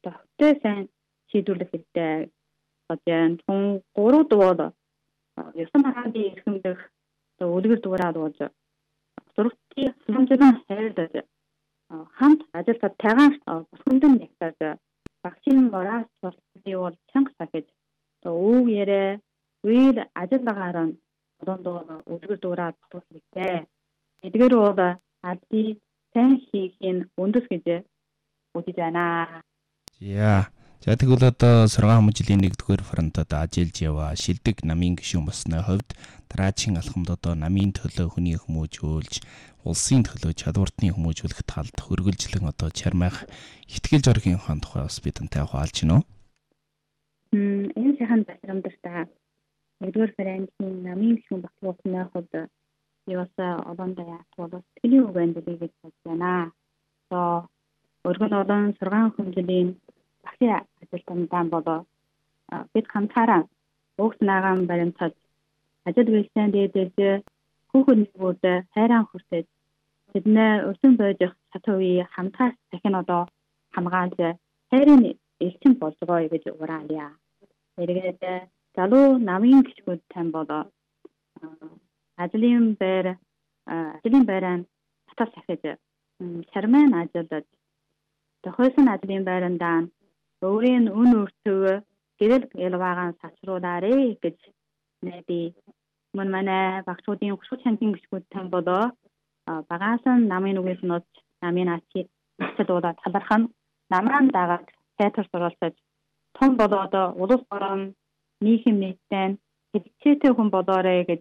хөтөө сайн шийдвэрлэх хэрэгтэй гэж байна. Тун 3 дугаар ёсон хараадын эрхэмдэх үлгэр дуурайд болж зургтын хамжиган хайрлаж хамт ажилтад тайгаан босгондон нэгтэж багшийн мораас тусдыг бол чанга сахиж өвөг ярэ үйл ажиллагаар нь олон дугаар үлгэр дуурайд болох хэрэгтэй. Эдгээр бол албаны сайн хийхин үндэс гэж үзэж байна. За тэгвэл одоо 6 жилийн 1-р фронтод ажиллаж яваа шилдэг намын гишүүн болсны хувьд дараагийн алхамд одоо намын төлөө хүний хүмүүжүүлж улсын төлөө чадвартны хүмүүжүүлэх талд хөргөлжлөн одоо чармайх ихтгэл зоригийнхаа тухай бас бидэнтэй хуваалж гинөө. Энэ сайхан бахирамдтай 1-р фронтын намын гишүүн болсны хувьд яваа олон даяат бол сэтгэлийн үг байна гэж бодож байна. Өргөн олон 6 жилийн багшийн ажилтнуудаа болоо бид хамтаараа угс наагаан баримтад ажил үйлчлэн дээдэж хүүхэд нэгүүд хайран хүртэж тэднээ өрсөн байж сатуи хамтаас дахин одоо хамгаалж хайрын элчин болж байгаа гэж ураалъя. Эргээд залуу намын гишүүд тань болоо ажлын байрaan татах сахиж шарман ажиллаж тохиолсон ажлын байрандаа өөрийн үн өртөг гэрэл ялваагаан сацруулаарэ гэж найдаа. Мөн манай багшуудын хөшөө чанарын гишүүд тань болоо багаасан намын үгээс нууц намын ачид цэдуулаад талархан намаан дагаад театр суралцаж том болоод улс орон нийгэм нийтэн хэвчээтэй хүн болоорой гэж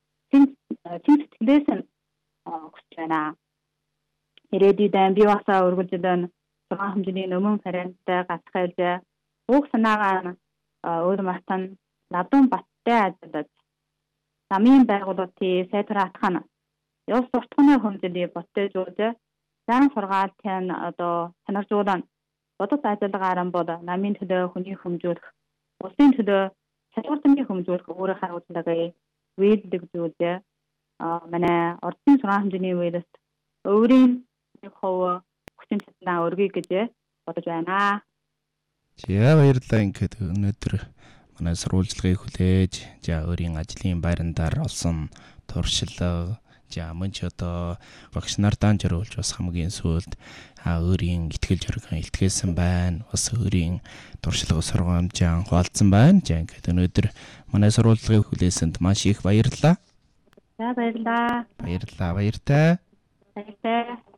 сэтгэлээс нь хүсэж байна. Ирээдүйдээ бие басаа өргөжлөн 6 жилийн өмнө фронттай гацхайлж уг санаагаа өөр мартан ладун баттай ажиллаж намын байгууллагын сайдраатхан ёс суртахууны хэмжээний боттэжуулж зан сургаалтын одоо санаржуулан бодит ажиллагаараа бол намын төлөө хүний хэмжүүлэх улсын төлөө чадвартны хэмжүүлэх өөрөөр харуулдаг вэйлдэгжүүлж манай ордын 6 хэмжээний вэйлэст өөрийн хов хүчин чадлаа өргөе гэж бодож байна. Баярлалаа. Ингээд өнөөдөр манай сурвалжлагыг хүлээж өөрийн ажлын байрандаар олсон туршлага мөн ч одоо багш нартаа зориулж бас хамгийн сүүлд өөрийн ихтгэл зоригын илтгэсэн байна. Бас өөрийн туршлага сургамжаа хуваалцсан байна. Ингээд өнөөдөр манай сурвалжлагыг хүлээсэнд маш их баярлалаа. За баярлалаа. Баярлалаа. Баяртай. Баяртай.